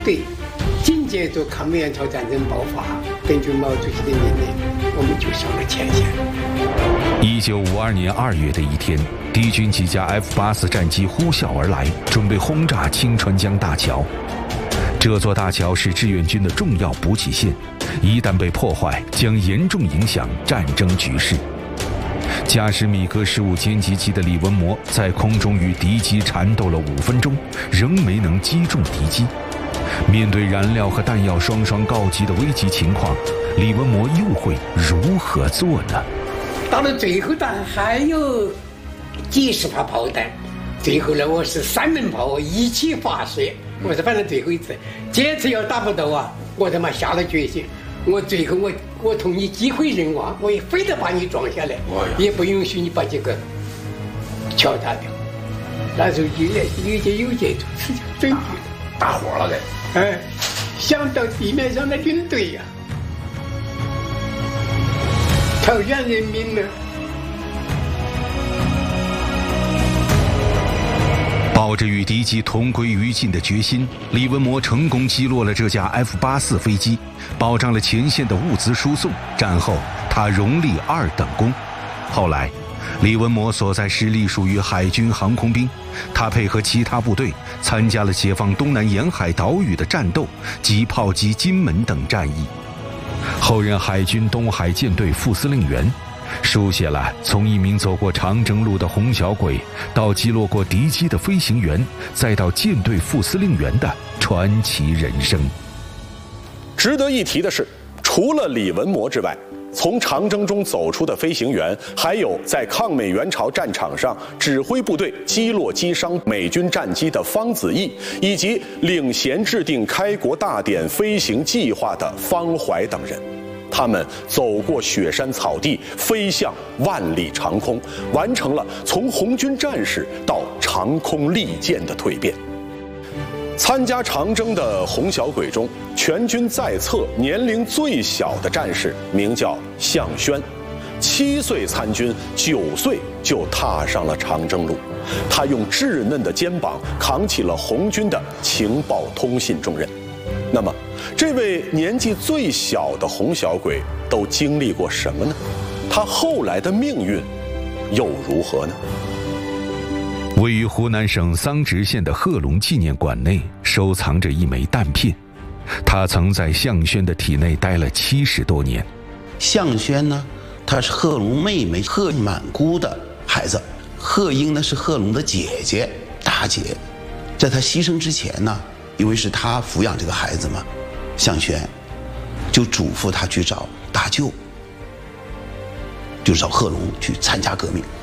对，紧接着抗美援朝战争爆发，根据毛主席的命令，我们就上了前线。 1952年2月的一天，敌军几架 F-84战机呼啸而来，准备轰炸清川江大桥。这座大桥是志愿军的重要补给线，一旦被破坏，将严重影响战争局势。驾驶米格15歼击机的李文模在空中与敌机缠斗了5分钟，仍没能击中敌机。面对燃料和弹药双双告急的危急情况，李文模又会如何做呢？ 到了最后弹还有几十发炮弹，最后呢，我是3门炮一起发射。我说反正最后一次，这次要打不到啊，我他妈下了决心，我最后我同你机会人亡，我也非得把你撞下来，也不允许你把这个敲打掉。那时候有这种事情真绝， 大火了得。 哎，想到地面上的军队呀，朝鲜人民呢。 抱着与敌机同归于尽的决心，李文模成功击落了这架 F-84飞机，保障了前线的物资输送。战后，他荣立2等功。后来，李文模所在师隶属于海军航空兵，他配合其他部队参加了解放东南沿海岛屿的战斗及炮击金门等战役。后任海军东海舰队副司令员，书写了从一名走过长征路的红小鬼，到击落过敌机的飞行员，再到舰队副司令员的传奇人生。 值得一提的是，除了李文模之外，从长征中走出的飞行员，还有在抗美援朝战场上指挥部队击落击伤美军战机的方子毅，以及领衔制定开国大典飞行计划的方怀等人。他们走过雪山草地，飞向万里长空，完成了从红军战士到长空利剑的蜕变。参加长征的红小鬼中，全军在册年龄最小的战士名叫项轩，7岁参军，9岁就踏上了长征路。他用稚嫩的肩膀扛起了红军的情报通信重任。那么，这位年纪最小的红小鬼都经历过什么呢？他后来的命运又如何呢？ 位于湖南省桑植县的贺龙纪念馆内收藏着一枚弹片，他曾在项轩的体内待了70多年。 项轩呢，他是贺龙妹妹贺满姑的孩子，贺英呢是贺龙的姐姐大姐。在他牺牲之前呢，因为是他抚养这个孩子嘛，项轩就嘱咐他去找大舅，就找贺龙去参加革命。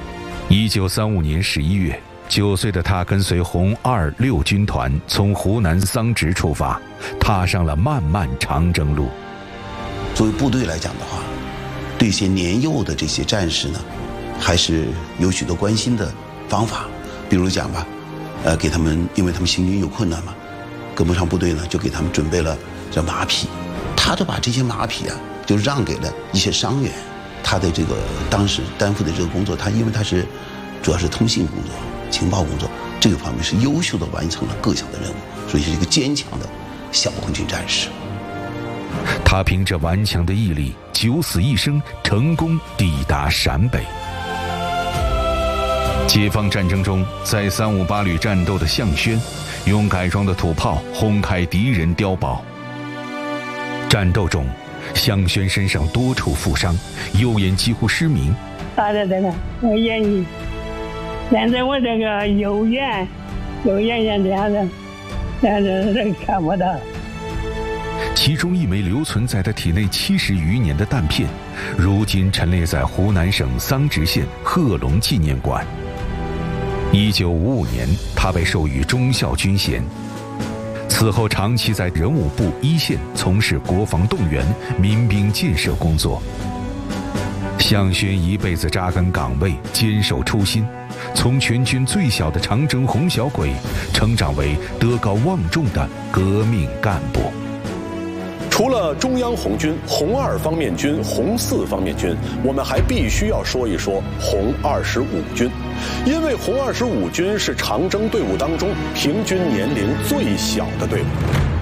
1935年11月，9岁的他跟随红2、6军团从湖南桑植出发，踏上了漫漫长征路。 作为部队来讲的话，对一些年幼的这些战士呢，还是有许多关心的方法。比如讲吧，给他们，因为他们行军有困难嘛，跟不上部队呢，就给他们准备了这马匹。他就把这些马匹啊，就让给了一些伤员。他的这个当时担负的这个工作，他因为他是主要是通信工作、情报工作这个方面是优秀的完成了各项的任务，所以是一个坚强的小红军战士。 他凭着顽强的毅力，九死一生，成功抵达陕北。解放战争中，在358旅战斗的项轩，用改装的土炮轰开敌人碉堡。战斗中，项轩身上多处负伤，右眼几乎失明。 打的这个我眼睛，现在我这个右眼也这样的，现在看不到。 其中一枚留存在他体内70余年的弹片，如今陈列在湖南省桑植县贺龙纪念馆。1955年，他被授予忠孝军衔。此后长期在人武部一线从事国防动员、民兵建设工作。项轩一辈子扎根岗位，坚守初心，从全军最小的长征红小鬼，成长为德高望重的革命干部。 除了中央红军、红2方面军、红4方面军，我们还必须要说一说红25军，因为红25军是长征队伍当中平均年龄最小的队伍。